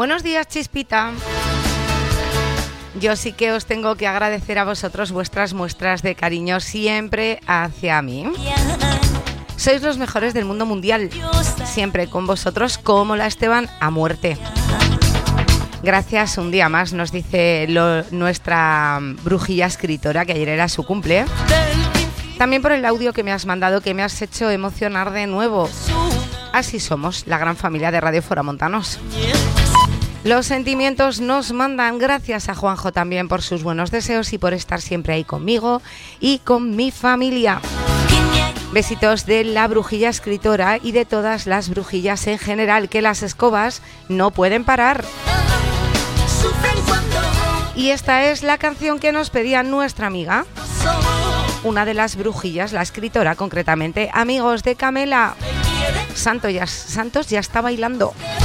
Buenos días, Chispita. Yo sí que os tengo que agradecer a vosotros vuestras muestras de cariño siempre hacia mí. Sois los mejores del mundo mundial. Siempre con vosotros como la Esteban a muerte. Gracias un día más, nos dice nuestra brujilla escritora, que ayer era su cumple. También por el audio que me has mandado, que me has hecho emocionar de nuevo. Así somos, la gran familia de Radio Foramontanos. Los sentimientos nos mandan. Gracias a Juanjo también por sus buenos deseos y por estar siempre ahí conmigo y con mi familia. Besitos de la brujilla escritora y de todas las brujillas en general, que las escobas no pueden parar. Y esta es la canción que nos pedía nuestra amiga, una de las brujillas, la escritora concretamente, Amigos de Camela. Santos ya está bailando.